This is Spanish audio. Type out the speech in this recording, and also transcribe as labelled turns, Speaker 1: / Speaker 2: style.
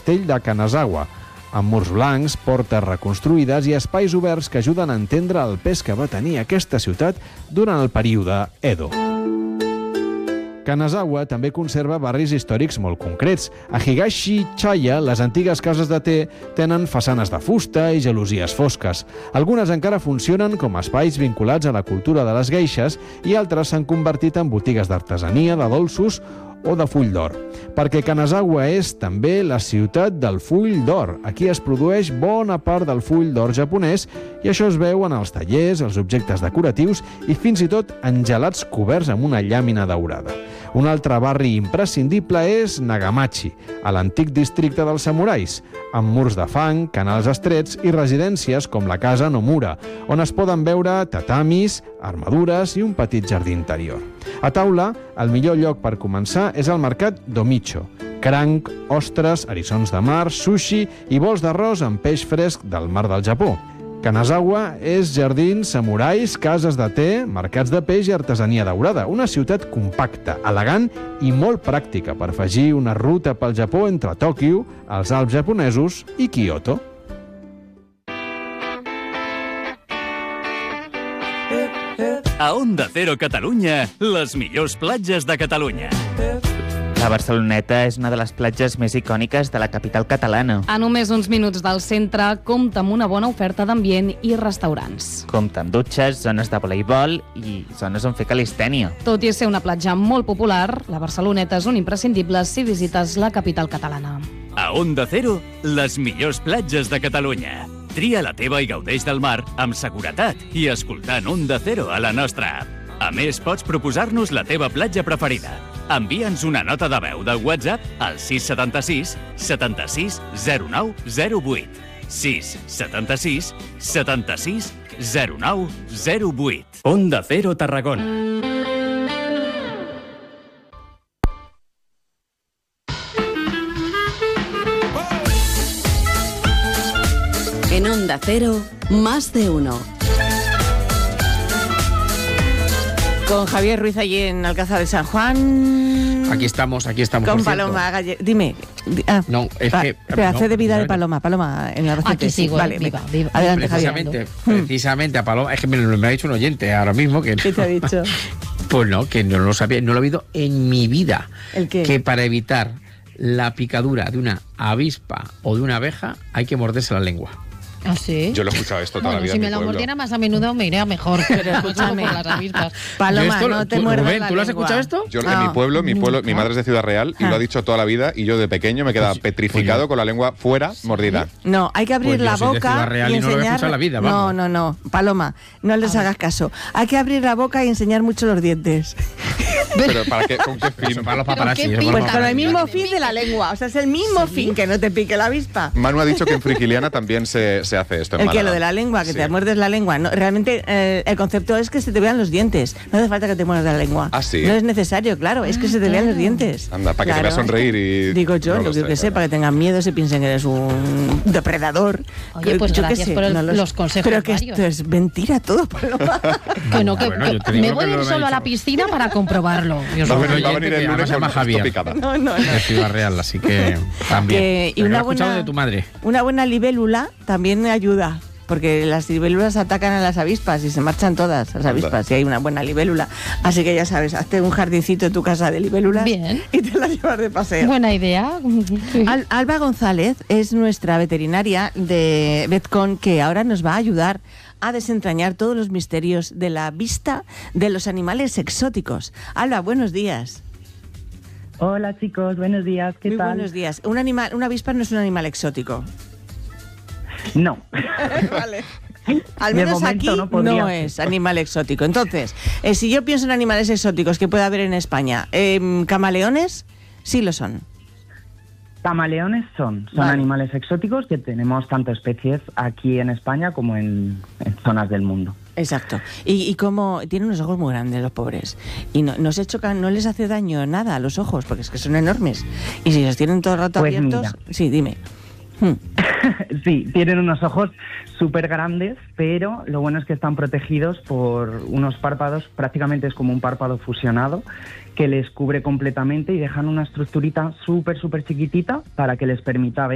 Speaker 1: castell de Kanazawa, amb murs blancs, portes reconstruïdes i espais oberts que ajuden a entendre el pes que va tenir aquesta ciutat durant el període Edo. Kanazawa també conserva barris històrics molt concrets. A Higashi-Chaya, les antigues cases de te tenen façanes de fusta i gelosies fosques. Algunes encara funcionen com a espais vinculats a la cultura de les geishas i altres s'han convertit en botigues d'artesania, de dolços o de full d'or. Perquè Kanazawa és també la ciutat del full d'or. Aquí es produeix bona part del full d'or japonès i això es veu en els tallers, els objectes decoratius i fins i tot en gelats coberts amb una llàmina daurada. Un altre barri imprescindible és Nagamachi, a l'antic districte dels samurais, amb murs de fang, canals estrets i residències com la casa Nomura, on es poden veure tatamis, armadures i un petit jardí interior. A taula, el millor lloc per començar és el mercat Domicho. Cranc, ostres, eriçons de mar, sushi i bols d'arròs amb peix fresc del mar del Japó. Kanazawa és jardins, samurais, cases de te, mercats de peix i artesania daurada. Una ciutat compacta, elegant i molt pràctica per afegir una ruta pel Japó entre Tòquio, els Alps japonesos i Kyoto.
Speaker 2: A Onda Cero Catalunya, les millors platges de Catalunya.
Speaker 3: La Barceloneta és una de les platges més icòniques de la capital catalana.
Speaker 4: A només uns minuts del centre, compta amb una bona oferta d'ambient i restaurants.
Speaker 3: Compta amb dutxes, zones de voleibol i zones on fer calistènia.
Speaker 4: Tot i ser una platja molt popular, la Barceloneta és un imprescindible si visites la capital catalana.
Speaker 2: A Onda Cero, les millors platges de Catalunya. Tria la teva i gaudeix del mar amb seguretat i escoltant Onda Cero a la nostra app. A més, pots proposar-nos la teva platja preferida. Envia'ns una nota de veu del WhatsApp al 676 76 09 08. 676 76 09 08. Onda Cero Tarragona.
Speaker 5: En Onda Cero, Más de Uno.
Speaker 6: Con Javier Ruiz allí en Alcázar de San Juan.
Speaker 7: Aquí estamos.
Speaker 6: Con Paloma Galle. Dime.
Speaker 7: No, es que...
Speaker 6: Hace de vida de Paloma en Albacete.
Speaker 4: Aquí sigo,
Speaker 6: vale,
Speaker 4: viva.
Speaker 6: Adelante,
Speaker 7: Precisamente a Paloma, es que me ha dicho un oyente ahora mismo que...
Speaker 6: ¿Qué te ha dicho?
Speaker 7: Pues no, que no lo sabía, no lo he oído en mi vida.
Speaker 6: ¿El qué?
Speaker 7: Que para evitar la picadura de una avispa o de una abeja hay que morderse la lengua.
Speaker 4: ¿Ah, sí?
Speaker 8: Yo lo he escuchado esto toda la vida
Speaker 4: si
Speaker 8: en
Speaker 4: me
Speaker 8: mi
Speaker 4: la
Speaker 8: pueblo.
Speaker 4: mordiera más a menudo me iría mejor.
Speaker 6: Pero escúchame,
Speaker 4: por las avispas.
Speaker 6: Paloma, no te muerdas
Speaker 7: Rubén,
Speaker 6: la
Speaker 7: ¿tú lo has
Speaker 6: lengua.
Speaker 7: escuchado esto?
Speaker 8: Yo en mi pueblo, mi madre es de Ciudad Real y lo ha dicho toda la vida y yo de pequeño me quedaba petrificado con la lengua fuera, mordida.
Speaker 6: No, hay que abrir
Speaker 7: Pues yo
Speaker 6: la
Speaker 7: soy de
Speaker 6: boca
Speaker 7: Ciudad Real y no lo he
Speaker 6: enseñar...
Speaker 7: escuchado en la vida, vamos.
Speaker 6: No, Paloma, no les hagas caso. Hay que abrir la boca y enseñar mucho los dientes.
Speaker 8: Pero ¿para qué? ¿Con qué fin?
Speaker 7: Eso para los paparazzi.
Speaker 4: ¿Qué
Speaker 7: eso para
Speaker 4: pinta?
Speaker 7: los
Speaker 6: Pues con el
Speaker 7: paparazzi.
Speaker 6: mismo fin de la lengua. O sea, es el mismo fin que no te pique la avispa.
Speaker 8: Manu ha dicho que en Frigiliana también se hace esto en
Speaker 6: El
Speaker 8: Málaga.
Speaker 6: que lo de la lengua, que
Speaker 8: Sí.
Speaker 6: te muerdes la lengua. No, realmente el concepto es que se te vean los dientes. No hace falta que te muerdas la lengua.
Speaker 8: ¿Ah, sí?
Speaker 6: No es necesario, claro. Es que se te vean los dientes.
Speaker 8: Anda, para que te veas sonreír y...
Speaker 6: Digo yo,
Speaker 8: no
Speaker 6: lo
Speaker 8: sé,
Speaker 6: que sé,
Speaker 8: claro.
Speaker 6: para que tengan miedo, se piensen que eres un depredador.
Speaker 4: Oye, pues
Speaker 6: Yo qué
Speaker 4: gracias
Speaker 6: sé,
Speaker 4: por
Speaker 6: no
Speaker 4: los consejos
Speaker 6: Pero que
Speaker 4: varios.
Speaker 6: esto es mentira todo, Paloma.
Speaker 4: Que no, que
Speaker 7: Bueno, yo te digo
Speaker 4: me
Speaker 7: lo
Speaker 4: voy
Speaker 7: que
Speaker 4: a ir
Speaker 7: lo
Speaker 4: solo
Speaker 7: ha
Speaker 4: a la
Speaker 7: dicho.
Speaker 4: piscina para comprobarlo. Dios
Speaker 8: Va a
Speaker 4: mío.
Speaker 8: venir- va a
Speaker 7: oyente
Speaker 8: venir el
Speaker 7: que
Speaker 8: lunes
Speaker 7: además se llama
Speaker 8: con
Speaker 7: Javier.
Speaker 8: esto picada.
Speaker 6: No.
Speaker 7: De Ciudad Real, así que también.
Speaker 6: Y
Speaker 7: Pero
Speaker 6: una
Speaker 7: lo he escuchado
Speaker 6: buena,
Speaker 7: de tu madre.
Speaker 6: una buena libélula también ayuda. Porque las libélulas atacan a las avispas y se marchan todas las avispas si hay una buena libélula. Así que ya sabes, hazte un jardincito en tu casa de libélulas.
Speaker 4: Bien.
Speaker 6: Y te las llevas de paseo.
Speaker 4: Buena idea.
Speaker 6: Alba González es nuestra veterinaria de Vetcon, que ahora nos va a ayudar a desentrañar todos los misterios de la vista de los animales exóticos. Alba, buenos días.
Speaker 9: Hola chicos, buenos días, ¿qué
Speaker 6: Muy
Speaker 9: tal?
Speaker 6: buenos días. Una avispa no es un animal exótico.
Speaker 9: No.
Speaker 6: Vale. Al
Speaker 9: De
Speaker 6: menos
Speaker 9: momento
Speaker 6: aquí
Speaker 9: no podría
Speaker 6: no
Speaker 9: ser.
Speaker 6: es animal exótico. Entonces, si yo pienso en animales exóticos que puede haber en España, camaleones sí lo son.
Speaker 9: Camaleones son
Speaker 6: Vale.
Speaker 9: animales exóticos que tenemos tanto especies aquí en España como en zonas del mundo.
Speaker 6: Exacto. Y como tienen unos ojos muy grandes los pobres. Y no se chocan, no les hace daño nada a los ojos, porque es que son enormes. Y si los tienen todo el rato
Speaker 9: Pues
Speaker 6: abiertos...
Speaker 9: mira.
Speaker 6: Sí, dime.
Speaker 9: Sí, tienen unos ojos súper grandes, pero lo bueno es que están protegidos por unos párpados, prácticamente es como un párpado fusionado, que les cubre completamente y dejan una estructurita súper chiquitita para que les permita ver